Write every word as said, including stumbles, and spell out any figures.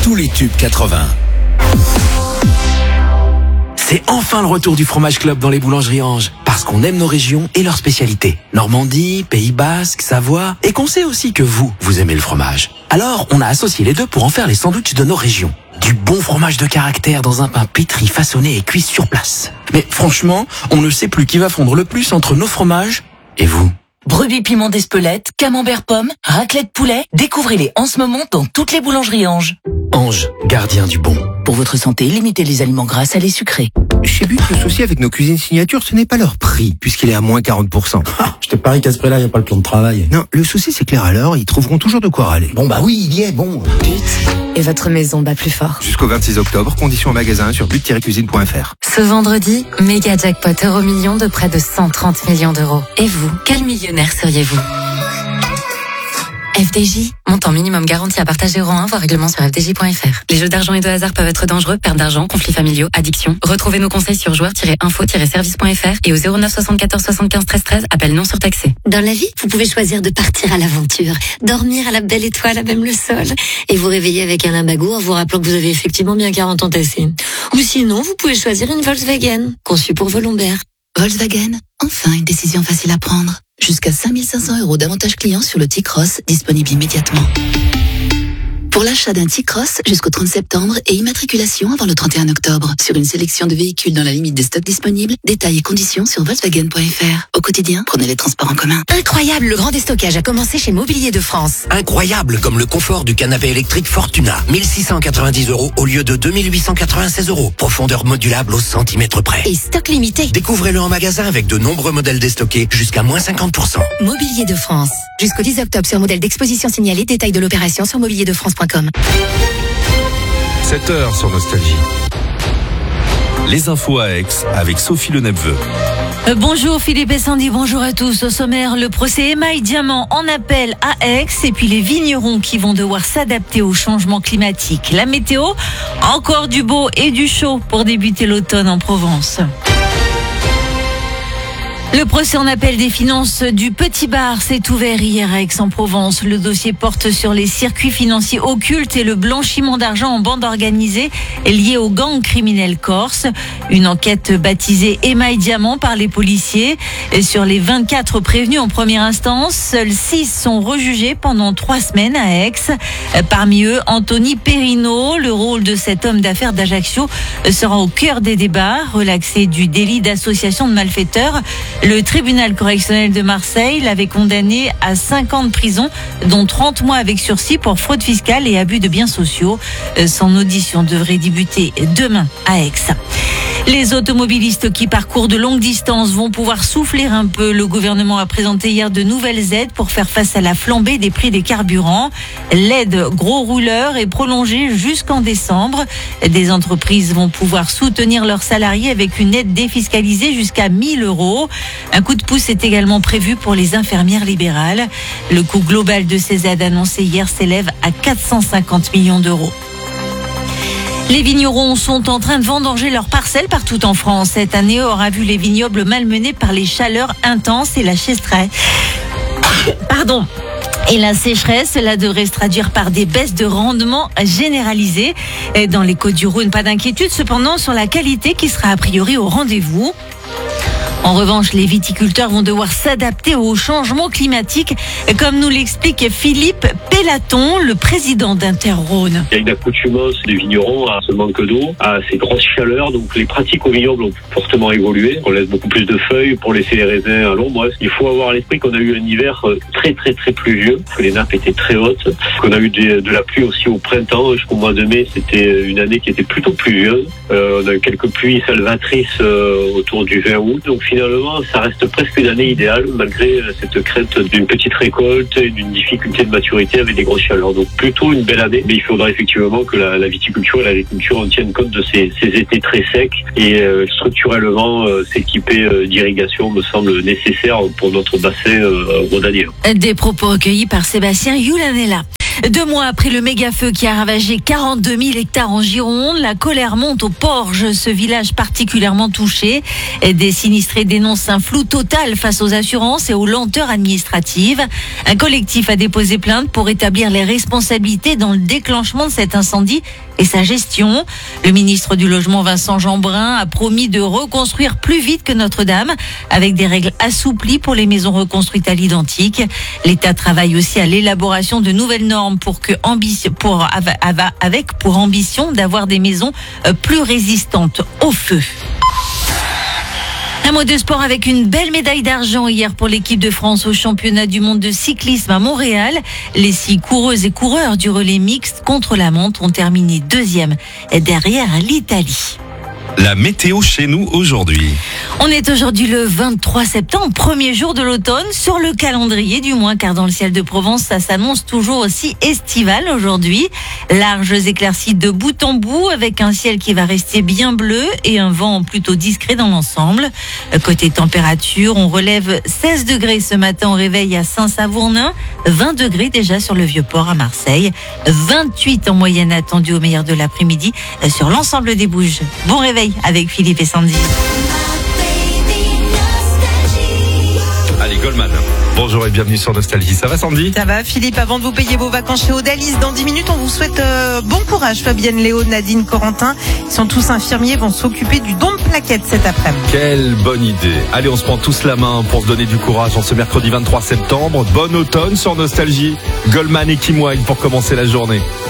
tous les tubes quatre-vingts. C'est enfin le retour du Fromage Club dans les boulangeries Ange. Parce qu'on aime nos régions et leurs spécialités. Normandie, Pays Basque, Savoie. Et qu'on sait aussi que vous, vous aimez le fromage. Alors, on a associé les deux pour en faire les sandwichs de nos régions. Du bon fromage de caractère dans un pain pétri, façonné et cuit sur place. Mais franchement, on ne sait plus qui va fondre le plus entre nos fromages et vous. Brebis piment d'Espelette, camembert pomme, raclette poulet. Découvrez-les en ce moment dans toutes les boulangeries Ange. Ange, gardien du bon. Pour votre santé, limitez les aliments gras, salés, sucrés. Chez But, le souci avec nos cuisines signature, ce n'est pas leur prix, puisqu'il est à moins quarante pour cent. Ah, je te parie qu'à ce prix-là, il n'y a pas le plan de travail. Non, le souci c'est que les râleurs, ils trouveront toujours de quoi râler. Bon bah oui, il y est, bon. Et votre maison bat plus fort. Jusqu'au vingt-six octobre, conditions en magasin sur but tiret cuisine point f r. Ce vendredi, méga jackpot euro million de près de cent trente millions d'euros. Et vous, quel millionnaire seriez-vous ? F D J, montant minimum garanti à partager rang un, voire règlement sur f d j point f r. Les jeux d'argent et de hasard peuvent être dangereux, perte d'argent, conflits familiaux, addiction. Retrouvez nos conseils sur joueurs tiret info tiret service point f r et au zéro neuf soixante-quatorze soixante-quinze treize treize, appel non surtaxé. Dans la vie, vous pouvez choisir de partir à l'aventure, dormir à la belle étoile, à même le sol, et vous réveiller avec un limbago en vous rappelant que vous avez effectivement bien quarante ans tassés. Ou sinon, vous pouvez choisir une Volkswagen, conçue pour vos lombaires. Volkswagen, enfin une décision facile à prendre. Jusqu'à cinq mille cinq cents euros d'avantages clients sur le T-Cross, disponible immédiatement. Pour l'achat d'un T-Cross jusqu'au trente septembre et immatriculation avant le trente et un octobre. Sur une sélection de véhicules dans la limite des stocks disponibles, détails et conditions sur volkswagen point f r. Au quotidien, prenez les transports en commun. Incroyable, le grand déstockage a commencé chez Mobilier de France. Incroyable comme le confort du canapé électrique Fortuna. mille six cent quatre-vingt-dix euros au lieu de deux mille huit cent quatre-vingt-seize euros. Profondeur modulable au centimètre près. Et stock limité. Découvrez-le en magasin avec de nombreux modèles déstockés jusqu'à moins cinquante pour cent. Mobilier de France. Jusqu'au dix octobre sur modèle d'exposition signalé. Détail de l'opération sur mobilier de france point com. sept heures sur Nostalgie. Les infos à Aix avec Sophie Le Nepveu. Euh, bonjour Philippe et Sandy, bonjour à tous. Au sommaire, le procès Émail Diamant en appel à Aix et puis les vignerons qui vont devoir s'adapter au changement climatique. La météo, encore du beau et du chaud pour débuter l'automne en Provence. Le procès en appel des finances du Petit Bar s'est ouvert hier à Aix-en-Provence. Le dossier porte sur les circuits financiers occultes et le blanchiment d'argent en bande organisée lié aux gangs criminels corses. Une enquête baptisée Émail Diamant par les policiers. Et sur les vingt-quatre prévenus en première instance, seuls six sont rejugés pendant trois semaines à Aix. Parmi eux, Anthony Perrino. Le rôle de cet homme d'affaires d'Ajaccio sera au cœur des débats. Relaxé du délit d'association de malfaiteurs, le tribunal correctionnel de Marseille l'avait condamné à cinq ans de prison, dont trente mois avec sursis pour fraude fiscale et abus de biens sociaux. Son audition devrait débuter demain à Aix. Les automobilistes qui parcourent de longues distances vont pouvoir souffler un peu. Le gouvernement a présenté hier de nouvelles aides pour faire face à la flambée des prix des carburants. L'aide gros rouleurs est prolongée jusqu'en décembre. Des entreprises vont pouvoir soutenir leurs salariés avec une aide défiscalisée jusqu'à mille euros. Un coup de pouce est également prévu pour les infirmières libérales. Le coût global de ces aides annoncées hier s'élève à quatre cent cinquante millions d'euros. Les vignerons sont en train de vendanger leurs parcelles partout en France. Cette année aura vu les vignobles malmenés par les chaleurs intenses et la sécheresse. Pardon. Et la sécheresse, cela devrait se traduire par des baisses de rendement généralisées. Et dans les Côtes-du-Rhône, pas d'inquiétude cependant sur la qualité qui sera a priori au rendez-vous. En revanche, les viticulteurs vont devoir s'adapter au changement climatique, comme nous l'explique Philippe Pellaton, le président d'Inter-Rhône. Il y a une accoutumance des vignerons à ce manque d'eau, à ces grosses chaleurs. Donc les pratiques au vignoble ont fortement évolué. On laisse beaucoup plus de feuilles pour laisser les raisins à l'ombre. Il faut avoir à l'esprit qu'on a eu un hiver très très très pluvieux, que les nappes étaient très hautes, qu'on a eu de, de la pluie aussi au printemps. Jusqu'au mois de mai, c'était une année qui était plutôt pluvieuse. Euh, on a eu quelques pluies salvatrices euh, autour du vingt août. Donc finalement, ça reste presque une année idéale, malgré cette crainte d'une petite récolte et d'une difficulté de maturité avec des grosses chaleurs. Donc plutôt une belle année, mais il faudra effectivement que la, la viticulture et l'agriculture en tiennent compte de ces, ces étés très secs et euh, structurellement euh, s'équiper euh, d'irrigation me semble nécessaire pour notre bassin euh, rhodanien. Des propos recueillis par Sébastien Youlanella. Deux mois après le méga-feu qui a ravagé quarante-deux mille hectares en Gironde, la colère monte au Porge, ce village particulièrement touché. Des sinistrés et dénonce un flou total face aux assurances et aux lenteurs administratives. Un collectif a déposé plainte pour établir les responsabilités dans le déclenchement de cet incendie et sa gestion. Le ministre du Logement, Vincent Jeanbrun, a promis de reconstruire plus vite que Notre-Dame, avec des règles assouplies pour les maisons reconstruites à l'identique. L'État travaille aussi à l'élaboration de nouvelles normes pour que ambition, pour, avec pour ambition d'avoir des maisons plus résistantes au feu. Un mot de sport avec une belle médaille d'argent hier pour l'équipe de France au championnat du monde de cyclisme à Montréal. Les six coureuses et coureurs du relais mixte contre la montre ont terminé deuxième derrière l'Italie. La météo chez nous aujourd'hui. On est aujourd'hui le vingt-trois septembre, premier jour de l'automne, sur le calendrier du moins, car dans le ciel de Provence, ça s'annonce toujours aussi estival aujourd'hui. Larges éclaircies de bout en bout, avec un ciel qui va rester bien bleu et un vent plutôt discret dans l'ensemble. Côté température, on relève seize degrés ce matin au réveil à Saint-Savournin, vingt degrés déjà sur le Vieux-Port à Marseille, vingt-huit en moyenne attendue au meilleur de l'après-midi sur l'ensemble des Bouges. Bon réveil avec Philippe et Sandy. Allez, Goldman. Bonjour et bienvenue sur Nostalgie. Ça va, Sandy? Ça va, Philippe. Avant de vous payer vos vacances chez Odalis, dans dix minutes, on vous souhaite euh, bon courage. Fabienne, Léo, Nadine, Corentin, ils sont tous infirmiers, vont s'occuper du don de plaquettes cet après-midi. Quelle bonne idée. Allez, on se prend tous la main pour se donner du courage en ce mercredi vingt-trois septembre. Bon automne sur Nostalgie. Goldman et Kim Wilde pour commencer la journée.